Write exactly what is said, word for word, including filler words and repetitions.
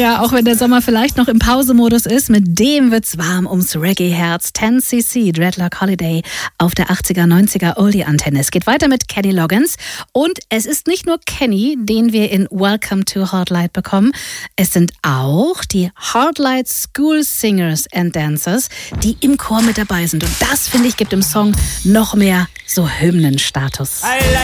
Ja, auch wenn der Sommer vielleicht noch im Pausemodus ist, mit dem wird's warm ums Reggae-Herz. ten C C, Dreadlock Holiday auf der achtziger, neunziger Oldie-Antenne. Es geht weiter mit Kenny Loggins und es ist nicht nur Kenny, den wir in Welcome to Hardlight bekommen. Es sind auch die Hardlight School Singers and Dancers, die im Chor mit dabei sind. Und das, finde ich, gibt dem Song noch mehr so Hymnenstatus. I like